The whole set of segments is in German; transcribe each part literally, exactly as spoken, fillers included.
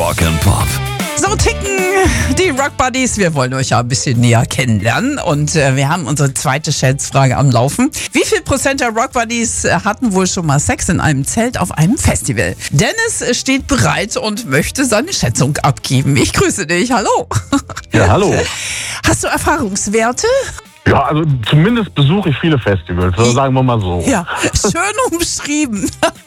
Rock and Pop. So ticken die Rock Buddies. Wir wollen euch ja ein bisschen näher kennenlernen und äh, wir haben unsere zweite Schätzfrage am Laufen. Wie viel Prozent der Rock Buddies hatten wohl schon mal Sex in einem Zelt auf einem Festival? Dennis steht bereit und möchte seine Schätzung abgeben. Ich grüße dich. Hallo. Ja, hallo. Hast du Erfahrungswerte? Ja, also zumindest besuche ich viele Festivals, also sagen wir mal so. Ja, schön umschrieben.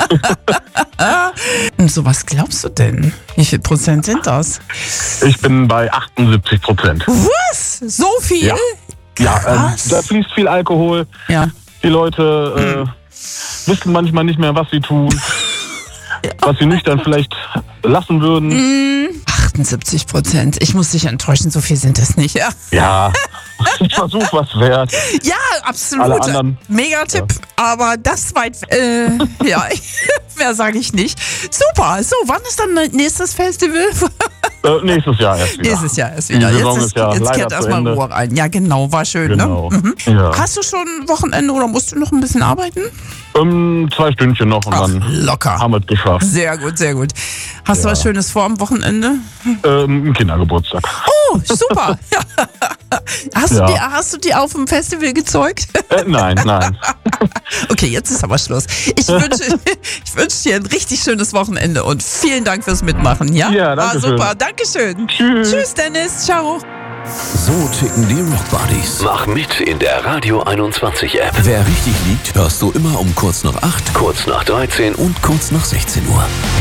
Und so, was glaubst du denn? Wie viel Prozent sind das? Ich bin bei achtundsiebzig Prozent. Was? So viel? Ja, ja ähm, Krass. da fließt viel Alkohol. Ja. Die Leute äh, wissen manchmal nicht mehr, was sie tun. Was sie nüchtern vielleicht lassen würden. achtundsiebzig Prozent. Ich muss dich enttäuschen, so viel sind es nicht. Ja, Ja, ich versuche was wert. ja absolut. Alle anderen- Mega-Tipp. Aber das weit. Äh, ja, mehr sage ich nicht. Super. So, wann ist dann nächstes Festival? Äh, nächstes Jahr erst wieder. Nächstes Jahr erst Die wieder. Saison Jetzt, ist ja jetzt leider kehrt zu erstmal Ende. Ruhe rein. Ja, genau. War schön, Genau. ne? Mhm. Ja. Hast du schon Wochenende oder musst du noch ein bisschen arbeiten? Ähm, zwei Stündchen noch und Ach, dann locker. haben wir es geschafft. Sehr gut, sehr gut. Hast du Ja. was Schönes vor am Wochenende? Ähm, ein Kindergeburtstag. Oh, super. hast, Ja. du die, hast du die auf dem Festival gezeugt? Äh, nein, nein. Okay, jetzt ist aber Schluss. Ich wünsche, ich wünsche dir ein richtig schönes Wochenende und vielen Dank fürs Mitmachen. Ja, Ja, danke War schön. super. Dankeschön. Tschüss. Tschüss, Dennis. Ciao. So ticken die Rock Buddies. Mach mit in der Radio einundzwanzig App. Wer richtig liegt, hörst du immer um kurz nach acht, Kurz nach dreizehn und kurz nach sechzehn Uhr.